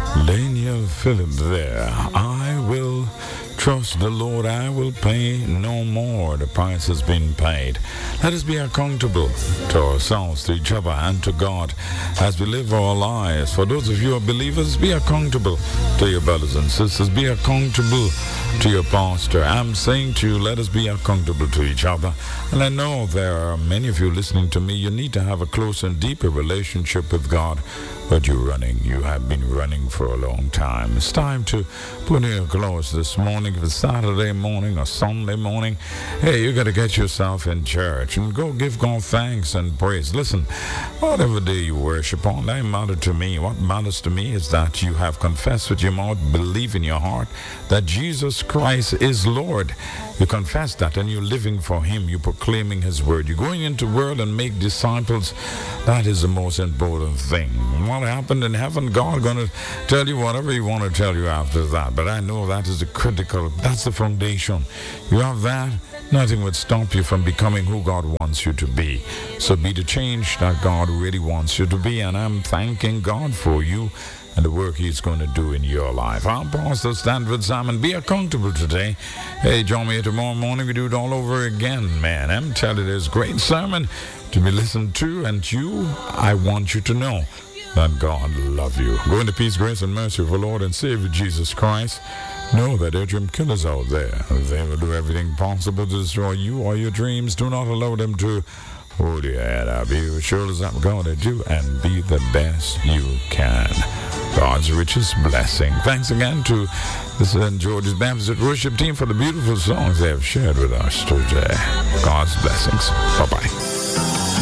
Daniel Philip there. I will trust the Lord. I will pay no more. The price has been paid. Let us be accountable to ourselves, to each other, and to God as we live our lives. For those of you who are believers, be accountable to your brothers and sisters. Be accountable to your pastor. I'm saying to you, let us be accountable to each other. And I know there are many of you listening to me. You need to have a close and deeper relationship with God. But you have been running for a long time. It's time to put in your clothes this morning. If it's Saturday morning or Sunday morning, hey, you got to get yourself in church and go give God thanks and praise. Listen, whatever day you worship on, that matter to me. What matters to me is that you have confessed with your mouth, believe in your heart that Jesus Christ is Lord. You confess that and you're living for Him. You're proclaiming His word. You're going into the world and make disciples. That is the most important thing. What happened in heaven, God going to tell you whatever He want to tell you after that. But I know that is the critical, that's the foundation. You have that, nothing would stop you from becoming who God wants you to be. So be the change that God really wants you to be. And I'm thanking God for you and the work He's going to do in your life. I'm Pastor Stanford Simon. Be accountable today. Hey, join me tomorrow morning. We do it all over again, man. I'm telling you, there's a great sermon to be listened to. And I want you to know that God loves you. Go into peace, grace, and mercy of our Lord and Savior Jesus Christ. Know that there are dream killers out there. They will do everything possible to destroy you or your dreams. Do not allow them to hold your head up. Be sure as I'm going to do and be the best you can. God's richest blessing. Thanks again to the St. George's Baptist worship team for the beautiful songs they have shared with us today. God's blessings. Bye-bye.